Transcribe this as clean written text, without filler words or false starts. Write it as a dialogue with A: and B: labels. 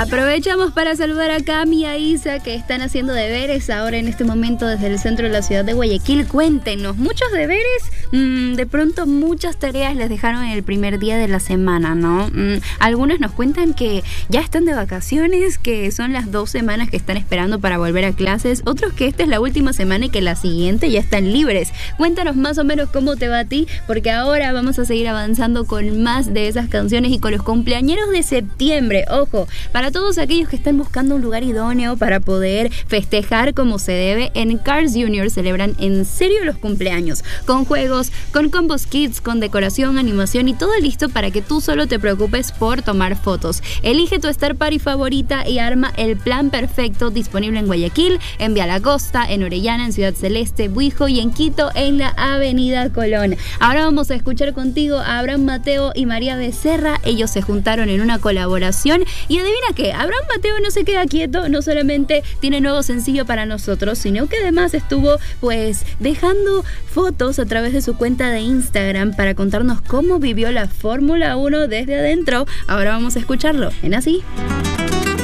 A: Aprovechamos para saludar a Cami y a Isa, que están haciendo deberes ahora en este momento desde el centro de la ciudad de Guayaquil. Cuéntenos, ¿muchos deberes? De pronto muchas tareas les dejaron en el primer día de la semana, ¿no? Algunos nos cuentan que ya están de vacaciones, que son las 2 semanas que están esperando para volver a clases. Otros que esta es la última semana y que la siguiente ya están libres. Cuéntanos más o menos cómo te va a ti, porque ahora vamos a seguir avanzando con más de esas canciones y con los cumpleañeros de septiembre. Ojo, para todos aquellos que están buscando un lugar idóneo para poder festejar como se debe, en Cars Junior celebran en serio los cumpleaños, con juegos, con combos kids, con decoración, animación y todo listo para que tú solo te preocupes por tomar fotos. Elige tu Star Party favorita y arma el plan perfecto, disponible en Guayaquil, en Vía La Costa, en Orellana, en Ciudad Celeste, Buijo y en Quito, en la Avenida Colón. Ahora vamos a escuchar contigo a Abraham Mateo y María Becerra. Ellos se juntaron en una colaboración y adivina qué, Abraham Mateo no se queda quieto, no solamente tiene nuevo sencillo para nosotros, sino que además estuvo pues dejando fotos a través de su cuenta de Instagram para contarnos cómo vivió la Fórmula 1 desde adentro. Ahora vamos a escucharlo en Así.